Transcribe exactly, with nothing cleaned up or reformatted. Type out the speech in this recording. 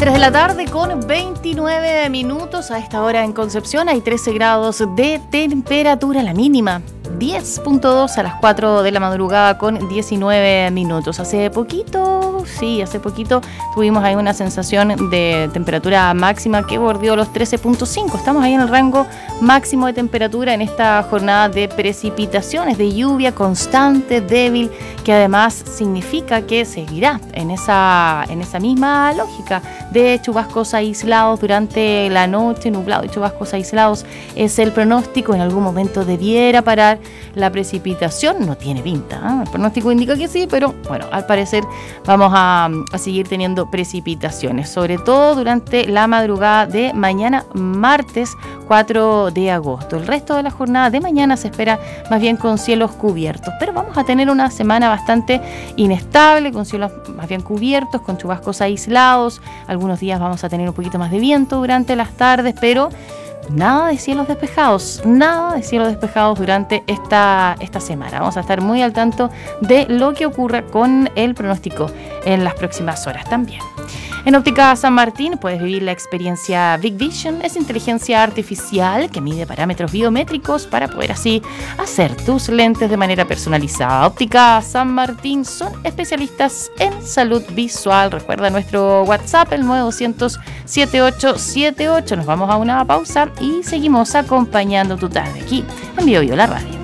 tres de la tarde con veintinueve minutos. A esta hora en Concepción hay trece grados de temperatura, la mínima diez punto dos a las cuatro de la madrugada con diecinueve minutos. Hace poquito, sí, hace poquito tuvimos ahí una sensación de temperatura máxima que bordeó los trece punto cinco. Estamos ahí en el rango máximo de temperatura en esta jornada de precipitaciones, de lluvia constante, débil, que además significa que seguirá en esa, en esa misma lógica de chubascos aislados durante la noche, nublado y chubascos aislados. Es el pronóstico, en algún momento debiera parar la precipitación, no tiene pinta, ¿eh? El pronóstico indica que sí, pero bueno, al parecer vamos a, a seguir teniendo precipitaciones, sobre todo durante la madrugada de mañana martes cuatro de agosto. El resto de la jornada de mañana se espera más bien con cielos cubiertos, pero vamos a tener una semana bastante inestable, con cielos más bien cubiertos, con chubascos aislados. Algunos días vamos a tener un poquito más de viento durante las tardes, pero nada de cielos despejados, nada de cielos despejados durante esta, esta semana. Vamos a estar muy al tanto de lo que ocurra con el pronóstico en las próximas horas también. En Óptica San Martín puedes vivir la experiencia Big Vision. Es inteligencia artificial que mide parámetros biométricos para poder así hacer tus lentes de manera personalizada. Óptica San Martín son especialistas en salud visual. Recuerda nuestro WhatsApp, el nueve doscientos setenta y ocho setenta y ocho. Nos vamos a una pausa y seguimos acompañando tu tarde aquí en Bio Bio, la radio.